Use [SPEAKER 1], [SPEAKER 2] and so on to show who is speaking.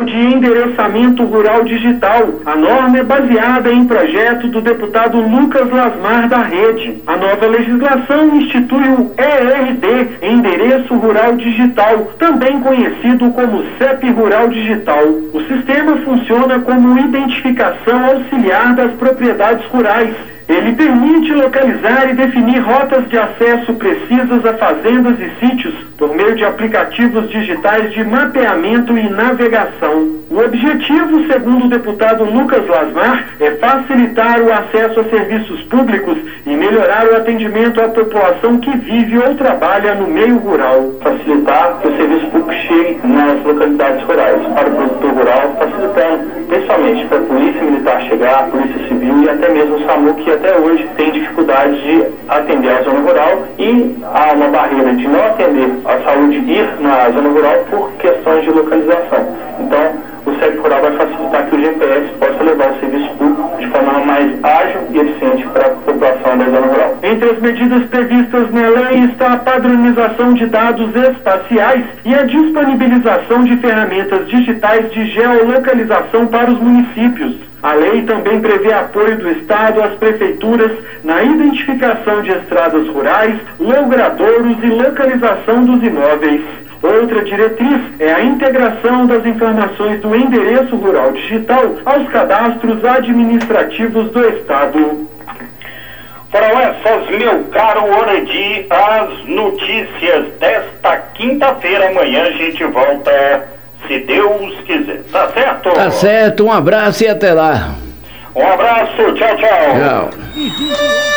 [SPEAKER 1] de Endereçamento Rural Digital. A norma é baseada em projeto do deputado Lucas Lasmar da Rede. A nova legislação institui o ERD, Endereço Rural Digital, também conhecido como CEP Rural Digital. O sistema funciona como identificação auxiliar das propriedades rurais. Ele permite localizar e definir rotas de acesso precisas a fazendas e sítios por meio de aplicativos digitais de mapeamento e navegação. O objetivo, segundo o deputado Lucas Lasmar, é facilitar o acesso a serviços públicos e melhorar o atendimento à população que vive ou trabalha no meio rural.
[SPEAKER 2] Facilitar que o serviço público chegue nas localidades rurais, para o produtor rural, facilitando principalmente para a Polícia Militar chegar, a Polícia Civil e até mesmo o SAMU, que até hoje tem dificuldade de atender a zona rural e há uma barreira de não atender a saúde ir na zona rural por questões de localização. Então, o CEP Rural vai facilitar que o GPS possa levar o serviço público de forma mais ágil e eficiente para a população da zona rural.
[SPEAKER 1] Entre as medidas previstas na lei está a padronização de dados espaciais e a disponibilização de ferramentas digitais de geolocalização para os municípios. A lei também prevê apoio do Estado às prefeituras na identificação de estradas rurais, logradouros e localização dos imóveis. Outra diretriz é a integração das informações do Endereço Rural Digital aos cadastros administrativos do Estado.
[SPEAKER 3] Foram essas, meu caro Orandi, as notícias desta quinta-feira. Amanhã a gente volta, se Deus quiser. Tá certo?
[SPEAKER 4] Tá certo, um abraço e até lá.
[SPEAKER 3] Um abraço, tchau, tchau.
[SPEAKER 4] Tchau.